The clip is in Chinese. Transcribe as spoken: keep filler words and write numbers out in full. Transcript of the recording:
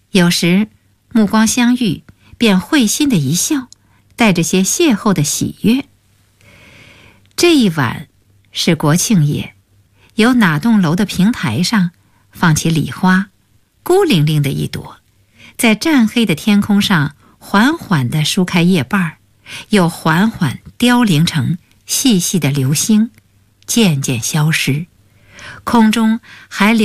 有时目光相遇，便会心的一笑，带着些邂逅的喜悦。这一晚是国庆夜，有哪栋楼的平台上放起礼花，孤零零的一朵，在湛黑的天空上缓缓地舒开叶瓣，又缓缓凋零成细细的流星，渐渐消失，空中还留